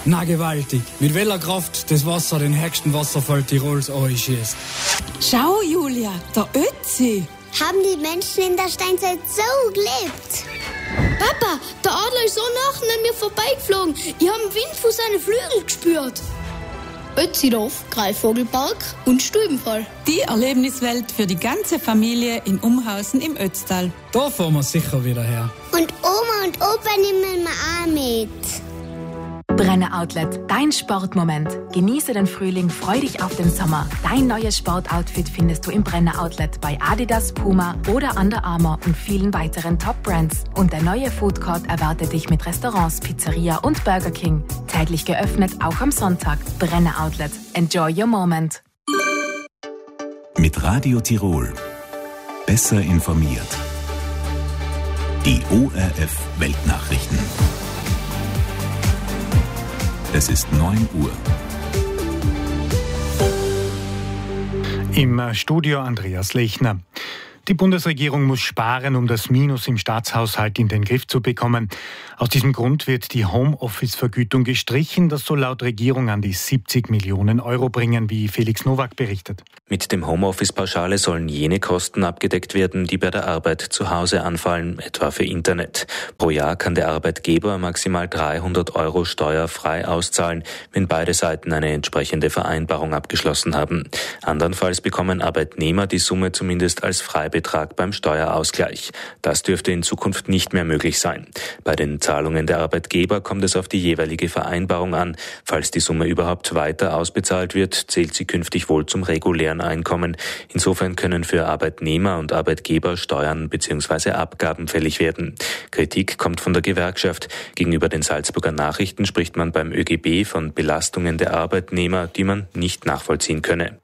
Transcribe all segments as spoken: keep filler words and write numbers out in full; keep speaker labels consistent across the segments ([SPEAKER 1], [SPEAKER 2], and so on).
[SPEAKER 1] Na gewaltig. Mit welcher Kraft das Wasser den höchsten Wasserfall Tirols einschießt.
[SPEAKER 2] Schau, Julia, der Ötzi.
[SPEAKER 3] Haben die Menschen in der Steinzeit so gelebt?
[SPEAKER 4] Papa, der Adler ist so nah an mir vorbeigeflogen. Ich habe den Wind von seinen Flügeln gespürt. Ötzidorf, Greifvogelpark und Stubenfall.
[SPEAKER 2] Die Erlebniswelt für die ganze Familie in Umhausen im Ötztal.
[SPEAKER 1] Da fahren wir sicher wieder her.
[SPEAKER 3] Und Oma und Opa nehmen wir auch mit.
[SPEAKER 5] Brenner Outlet, dein Sportmoment. Genieße den Frühling, freu dich auf den Sommer. Dein neues Sportoutfit findest du im Brenner Outlet bei Adidas, Puma oder Under Armour und vielen weiteren Top-Brands. Und der neue Food Court erwartet dich mit Restaurants, Pizzeria und Burger King. Täglich geöffnet, auch am Sonntag. Brenner Outlet. Enjoy your moment.
[SPEAKER 6] Mit Radio Tirol. Besser informiert. Die O R F Weltnachrichten. Es ist neun Uhr.
[SPEAKER 7] Im Studio Andreas Lechner. Die Bundesregierung muss sparen, um das Minus im Staatshaushalt in den Griff zu bekommen. Aus diesem Grund wird die Homeoffice-Vergütung gestrichen. Das soll laut Regierung an die siebzig Millionen Euro bringen, wie Felix Nowak berichtet.
[SPEAKER 8] Mit dem Homeoffice-Pauschale sollen jene Kosten abgedeckt werden, die bei der Arbeit zu Hause anfallen, etwa für Internet. Pro Jahr kann der Arbeitgeber maximal dreihundert Euro steuerfrei auszahlen, wenn beide Seiten eine entsprechende Vereinbarung abgeschlossen haben. Andernfalls bekommen Arbeitnehmer die Summe zumindest als Freibetrag beim Steuerausgleich. Das dürfte in Zukunft nicht mehr möglich sein. Bei den Zahlungen der Arbeitgeber kommt es auf die jeweilige Vereinbarung an. Falls die Summe überhaupt weiter ausbezahlt wird, zählt sie künftig wohl zum regulären Einkommen. Insofern können für Arbeitnehmer und Arbeitgeber Steuern bzw. Abgaben fällig werden. Kritik kommt von der Gewerkschaft. Gegenüber den Salzburger Nachrichten spricht man beim Ö G B von Belastungen der Arbeitnehmer, die man nicht nachvollziehen könne.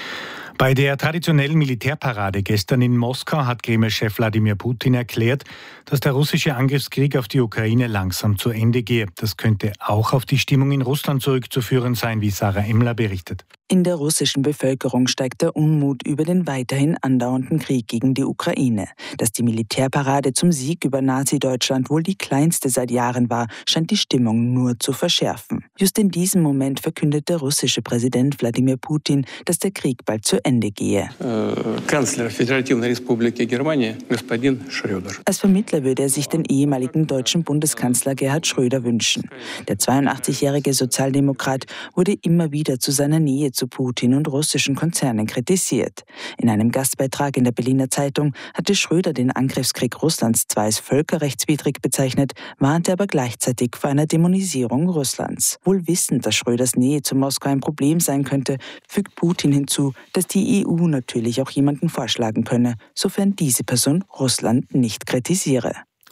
[SPEAKER 7] Bei der traditionellen Militärparade gestern in Moskau hat Kreml-Chef Wladimir Putin erklärt, dass der russische Angriffskrieg auf die Ukraine langsam zu Ende gehe. Das könnte auch auf die Stimmung in Russland zurückzuführen sein, wie Sarah Emmler berichtet.
[SPEAKER 9] In der russischen Bevölkerung steigt der Unmut über den weiterhin andauernden Krieg gegen die Ukraine. Dass die Militärparade zum Sieg über Nazi-Deutschland wohl die kleinste seit Jahren war, scheint die Stimmung nur zu verschärfen. Just in diesem Moment verkündet der russische Präsident Wladimir Putin, dass der Krieg bald zu Ende gehe.
[SPEAKER 10] Kanzler Föderativной Republiky Germany, господин Schröder.
[SPEAKER 9] Als Vermittler würde er sich den ehemaligen deutschen Bundeskanzler Gerhard Schröder wünschen. Der zweiundachtzigjährige Sozialdemokrat wurde immer wieder zu seiner Nähe zu Putin und russischen Konzernen kritisiert. In einem Gastbeitrag in der Berliner Zeitung hatte Schröder den Angriffskrieg Russlands zwar als völkerrechtswidrig bezeichnet, warnte aber gleichzeitig vor einer Dämonisierung Russlands. Wohl wissend, dass Schröders Nähe zu Moskau ein Problem sein könnte, fügt Putin hinzu, dass die E U natürlich auch jemanden vorschlagen könne, sofern diese Person Russland nicht kritisiere.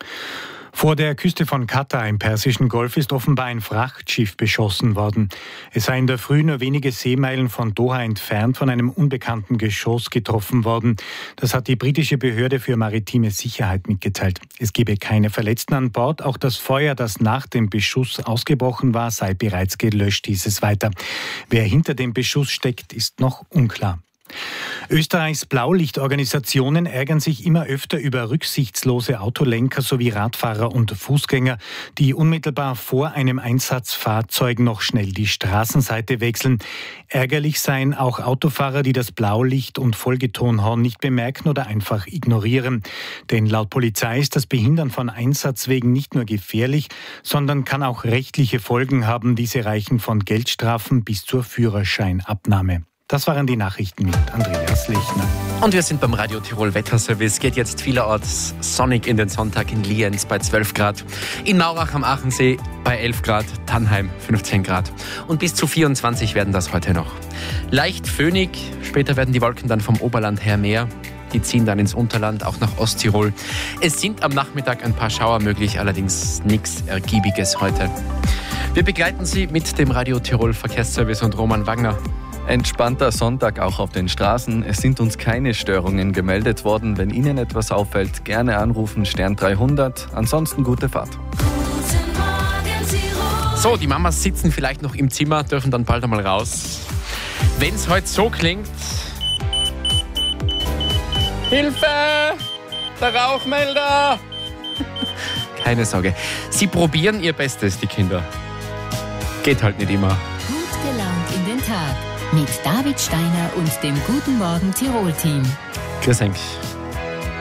[SPEAKER 7] Vor der Küste von Katar im Persischen Golf ist offenbar ein Frachtschiff beschossen worden. Es sei in der Früh nur wenige Seemeilen von Doha entfernt von einem unbekannten Geschoss getroffen worden. Das hat die britische Behörde für maritime Sicherheit mitgeteilt. Es gebe keine Verletzten an Bord. Auch das Feuer, das nach dem Beschuss ausgebrochen war, sei bereits gelöscht, hieß es weiter. Wer hinter dem Beschuss steckt, ist noch unklar. Österreichs Blaulichtorganisationen ärgern sich immer öfter über rücksichtslose Autolenker sowie Radfahrer und Fußgänger, die unmittelbar vor einem Einsatzfahrzeug noch schnell die Straßenseite wechseln. Ärgerlich seien auch Autofahrer, die das Blaulicht und Folgetonhorn nicht bemerken oder einfach ignorieren. Denn laut Polizei ist das Behindern von Einsatzwegen nicht nur gefährlich, sondern kann auch rechtliche Folgen haben. Diese reichen von Geldstrafen bis zur Führerscheinabnahme. Das waren die Nachrichten mit Andreas Lechner.
[SPEAKER 11] Und wir sind beim Radio Tirol Wetterservice. Geht jetzt vielerorts sonnig in den Sonntag in Lienz bei zwölf Grad, in Naurach am Achensee bei elf Grad, Tannheim fünfzehn Grad. Und bis zu vierundzwanzig werden das heute noch. Leicht föhnig, später werden die Wolken dann vom Oberland her mehr. Die ziehen dann ins Unterland, auch nach Osttirol. Es sind am Nachmittag ein paar Schauer möglich, allerdings nichts Ergiebiges heute. Wir begleiten Sie mit dem Radio Tirol Verkehrsservice und Roman Wagner.
[SPEAKER 12] Entspannter Sonntag auch auf den Straßen. Es sind uns keine Störungen gemeldet worden. Wenn Ihnen etwas auffällt, gerne anrufen, Stern dreihundert. Ansonsten gute Fahrt.
[SPEAKER 11] So, die Mamas sitzen vielleicht noch im Zimmer, dürfen dann bald einmal raus. Wenn es heute so klingt... Hilfe! Der Rauchmelder! Keine Sorge. Sie probieren ihr Bestes, die Kinder. Geht halt nicht immer.
[SPEAKER 13] Gut gelaunt in den Tag mit David Steiner und dem Guten Morgen Tirol-Team.
[SPEAKER 11] Grüß euch.